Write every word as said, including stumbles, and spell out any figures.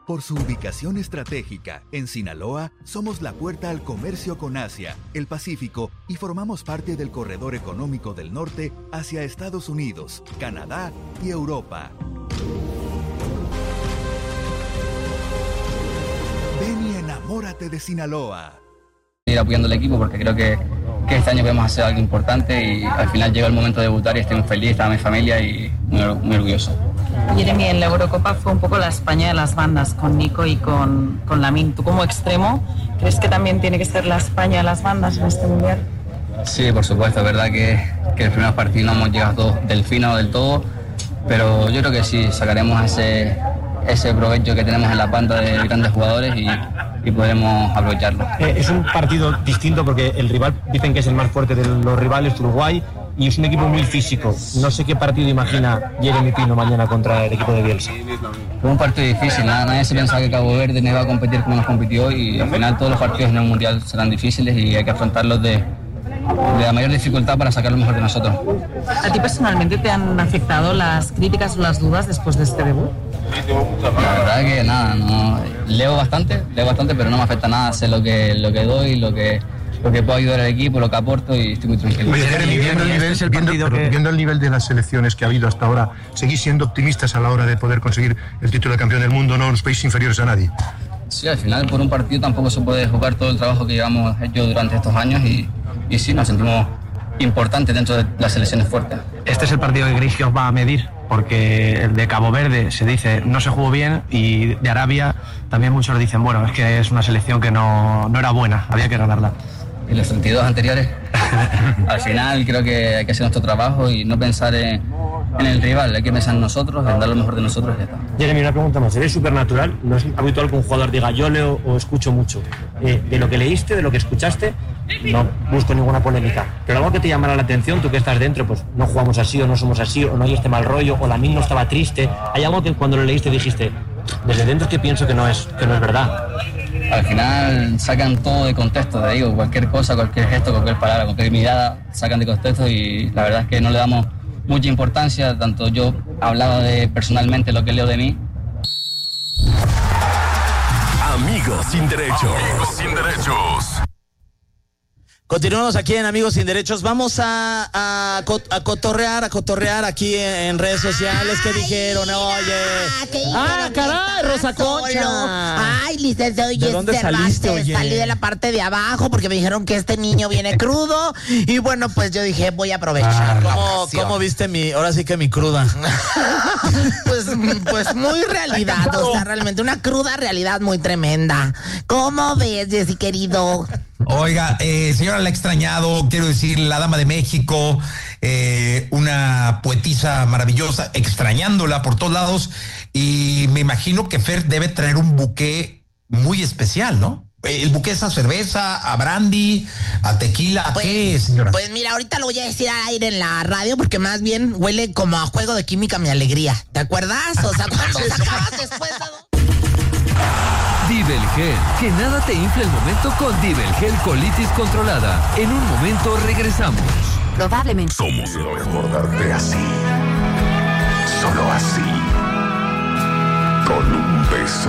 Por su ubicación estratégica, en Sinaloa, somos la puerta al comercio con Asia, el Pacífico y formamos parte del corredor económico del norte hacia Estados Unidos, Canadá y Europa. Ven y enamórate de Sinaloa. Ir apoyando al equipo porque creo que, que este año podemos hacer algo importante y al final llegó el momento de debutar y estoy muy feliz, estaba mi familia y muy, muy orgulloso. Jeremy, en la Eurocopa fue un poco la España de las bandas con Nico y con, con Lamine. ¿Tú como extremo crees que también tiene que ser la España de las bandas en este mundial? Sí, por supuesto, es verdad que, que el primer partido no hemos llegado todos del fino del todo, pero yo creo que sí, sacaremos ese, ese provecho que tenemos en la banda de grandes jugadores y, y podremos aprovecharlo. Eh, es un partido distinto porque el rival dicen que es el más fuerte de los rivales, Uruguay, y es un equipo muy físico. No sé qué partido imagina Jeremy Pino mañana contra el equipo de Bielsa. Fue un partido difícil, nada, nadie se pensaba que Cabo Verde no iba a competir como nos compitió y al final todos los partidos en el Mundial serán difíciles y hay que afrontarlos de, de la mayor dificultad para sacar lo mejor de nosotros. ¿A ti personalmente te han afectado las críticas o las dudas después de este debut? La verdad que nada, no, leo bastante, leo bastante, pero no me afecta nada, sé lo que, lo que doy, lo que... lo que puedo ayudar al equipo, lo que aporto y estoy muy tranquilo. Oye, Jeremy, viendo, el nivel, es el viendo, que... viendo el nivel de las selecciones que ha habido hasta ahora, ¿seguís siendo optimistas a la hora de poder conseguir el título de campeón del mundo? No os veis inferiores a nadie. Sí, al final por un partido tampoco se puede jugar todo el trabajo que llevamos hecho durante estos años y, y sí, nos sentimos importantes dentro de las selecciones fuertes. Este es el partido que creéis que os va a medir, porque el de Cabo Verde se dice no se jugó bien y de Arabia también muchos dicen, bueno, es que es una selección que no, no era buena, había que ganarla. Y los treinta y dos anteriores, al final creo que hay que hacer nuestro trabajo y no pensar en, en el rival, hay que pensar en nosotros, en dar lo mejor de nosotros y ya está. Jeremy, una pregunta más, ¿eres supernatural? No es habitual que un jugador diga yo leo o escucho mucho. Eh, de lo que leíste, de lo que escuchaste, no busco ninguna polémica, pero algo que te llamara la atención, tú que estás dentro, pues no jugamos así o no somos así o no hay este mal rollo o Lamine no estaba triste, hay algo que cuando lo leíste dijiste, desde dentro es que pienso que no es, que no es verdad. Al final sacan todo de contexto, te digo, cualquier cosa, cualquier gesto, cualquier palabra, cualquier mirada, sacan de contexto y la verdad es que no le damos mucha importancia, tanto yo hablaba de personalmente lo que leo de mí. Amigos sin derechos. Amigos sin derechos. Continuamos aquí en Amigos Sin Derechos. Vamos a, a, a cotorrear, a cotorrear aquí en redes sociales. ¿Qué dijeron? Oye. Ah, caray, Rosa Concha. Ay, licenciado, oye, ¿de dónde saliste, oye? Salí de la parte de abajo porque me dijeron que este niño viene crudo. Y bueno, pues yo dije, voy a aprovechar. Ah, ¿Cómo, ¿Cómo viste mi, ahora sí que mi cruda? pues, pues muy realidad, o sea, realmente una cruda realidad muy tremenda. ¿Cómo ves, Jessy, querido? Oiga, eh, señora, la he extrañado, quiero decir, la Dama de México, eh, una poetisa maravillosa, extrañándola por todos lados, y me imagino que Fer debe traer un buqué muy especial, ¿no? El buqué es a cerveza, a brandy, a tequila, ¿a pues, qué, señora? Pues mira, ahorita lo voy a decir al aire en la radio porque más bien huele como a juego de química mi alegría. ¿Te acuerdas? O sea, cuando sacabas después de... Divel Gel, que nada te infle el momento con Divel Gel Colitis Controlada. En un momento regresamos. Probablemente. Somos lo mejor darte así. Solo así. Con un beso.